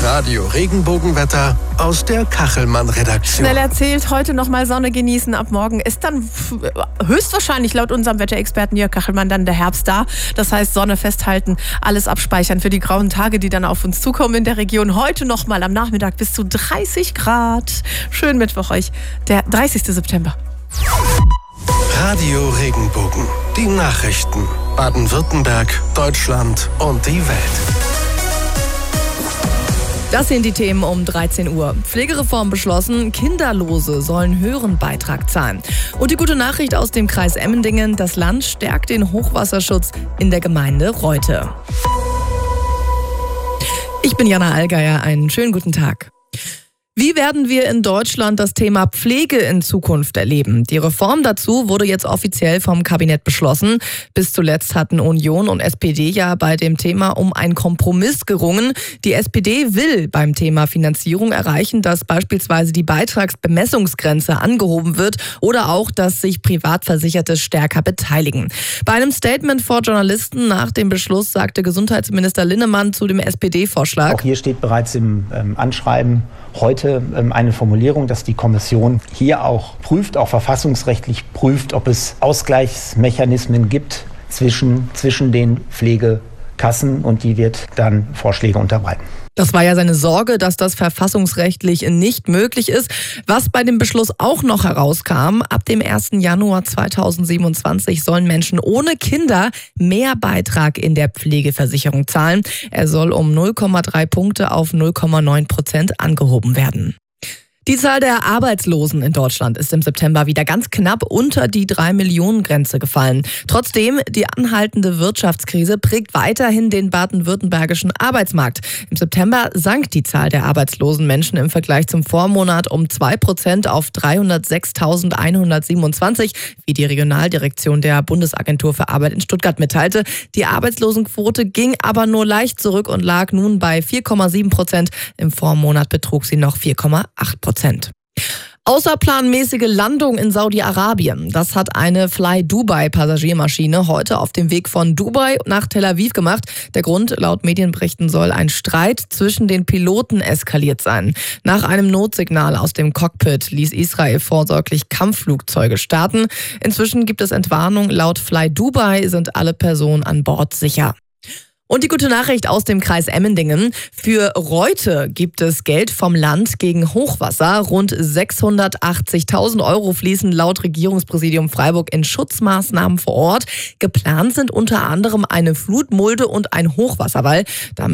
Radio Regenbogenwetter aus der Kachelmann-Redaktion. Schnell erzählt, heute nochmal Sonne genießen. Ab morgen ist dann höchstwahrscheinlich laut unserem Wetterexperten Jörg Kachelmann dann der Herbst da. Das heißt, Sonne festhalten, alles abspeichern für die grauen Tage, die dann auf uns zukommen in der Region. Heute nochmal am Nachmittag bis zu 30 Grad. Schönen Mittwoch euch, der 30. September. Radio Regenbogen. Die Nachrichten. Baden-Württemberg, Deutschland und die Welt. Das sind die Themen um 13 Uhr. Pflegereform beschlossen, Kinderlose sollen höheren Beitrag zahlen. Und die gute Nachricht aus dem Kreis Emmendingen, das Land stärkt den Hochwasserschutz in der Gemeinde Reute. Ich bin Jana Allgeier, einen schönen guten Tag. Wie werden wir in Deutschland das Thema Pflege in Zukunft erleben? Die Reform dazu wurde jetzt offiziell vom Kabinett beschlossen. Bis zuletzt hatten Union und SPD ja bei dem Thema um einen Kompromiss gerungen. Die SPD will beim Thema Finanzierung erreichen, dass beispielsweise die Beitragsbemessungsgrenze angehoben wird oder auch, dass sich Privatversicherte stärker beteiligen. Bei einem Statement vor Journalisten nach dem Beschluss sagte Gesundheitsminister Linnemann zu dem SPD-Vorschlag: Auch hier steht bereits im Anschreiben heute eine Formulierung, dass die Kommission hier auch prüft, auch verfassungsrechtlich prüft, ob es Ausgleichsmechanismen gibt zwischen den Pflegekassen, und die wird dann Vorschläge unterbreiten. Das war ja seine Sorge, dass das verfassungsrechtlich nicht möglich ist. Was bei dem Beschluss auch noch herauskam: ab dem 1. Januar 2027 sollen Menschen ohne Kinder mehr Beitrag in der Pflegeversicherung zahlen. Er soll um 0,3 Punkte auf 0,9% angehoben werden. Die Zahl der Arbeitslosen in Deutschland ist im September wieder ganz knapp unter die 3-Millionen-Grenze gefallen. Trotzdem, die anhaltende Wirtschaftskrise prägt weiterhin den baden-württembergischen Arbeitsmarkt. Im September sank die Zahl der arbeitslosen Menschen im Vergleich zum Vormonat um 2% auf 306.127, wie die Regionaldirektion der Bundesagentur für Arbeit in Stuttgart mitteilte. Die Arbeitslosenquote ging aber nur leicht zurück und lag nun bei 4,7%. Im Vormonat betrug sie noch 4,8%. Außerplanmäßige Landung in Saudi-Arabien. Das hat eine Fly-Dubai-Passagiermaschine heute auf dem Weg von Dubai nach Tel Aviv gemacht. Der Grund, laut Medienberichten, soll ein Streit zwischen den Piloten eskaliert sein. Nach einem Notsignal aus dem Cockpit ließ Israel vorsorglich Kampfflugzeuge starten. Inzwischen gibt es Entwarnung. Laut Fly-Dubai sind alle Personen an Bord sicher. Und die gute Nachricht aus dem Kreis Emmendingen: Für Reute gibt es Geld vom Land gegen Hochwasser. Rund 680.000 € fließen laut Regierungspräsidium Freiburg in Schutzmaßnahmen vor Ort. Geplant sind unter anderem eine Flutmulde und ein Hochwasserwall.